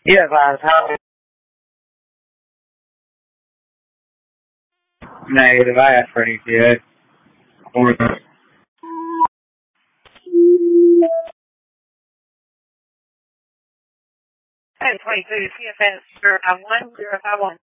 Yes, I was how negative. I asked for an ETA. Or 1022 CFS 051 051.